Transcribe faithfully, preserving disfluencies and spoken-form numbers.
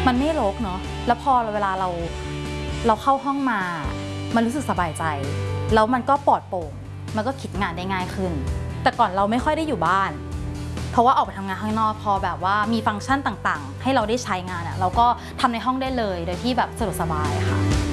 มันไม่รกเนาะแล้วพอเวลาเราเราเข้าห้องมามันรู้สึกสบายใจแล้วมันก็ปลอดโปร่งมันก็คิดงานได้ง่ายขึ้นแต่ก่อนเราไม่ค่อยได้อยู่บ้านเพราะว่าออกไปทำงานข้างนอกพอแบบว่ามีฟังก์ชันต่างๆให้เราได้ใช้งานอะเราก็ทำในห้องได้เลยโดยที่แบบสะดวกสบายค่ะ